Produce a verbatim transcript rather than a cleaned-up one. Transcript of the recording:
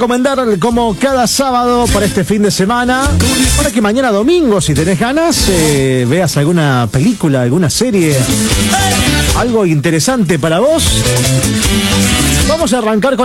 recomendar como cada sábado para este fin de semana, para que mañana domingo, si tenés ganas, eh, veas alguna película, alguna serie, algo interesante para vos. Vamos a arrancar con